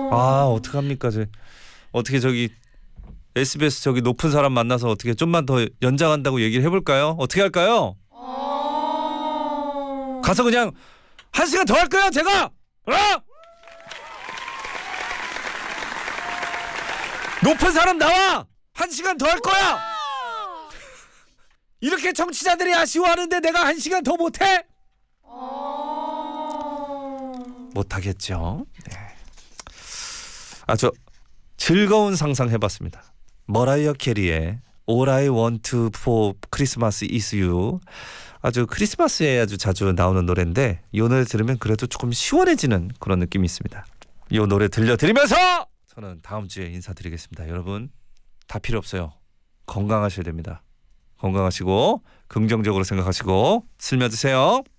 아 어떡합니까? 어떻게 저기 SBS 저기 높은 사람 만나서 어떻게 좀만 더 연장한다고 얘기를 해볼까요? 어떻게 할까요? 가서 그냥 1시간 더 할 거야 제가. 높은 사람 나와. 1시간 더 할 거야. 이렇게 정치자들이 아쉬워하는데 내가 1시간 더 못해? 못하겠죠. 네. 아주 즐거운 상상 해봤습니다. 머라이어 캐리의 All I Want for Christmas is You. 아주 크리스마스에 아주 자주 나오는 노래인데 이 노래 들으면 그래도 조금 시원해지는 그런 느낌이 있습니다. 이 노래 들려드리면서 저는 다음 주에 인사드리겠습니다. 여러분 다 필요 없어요. 건강하셔야 됩니다. 건강하시고 긍정적으로 생각하시고 슬며드세요.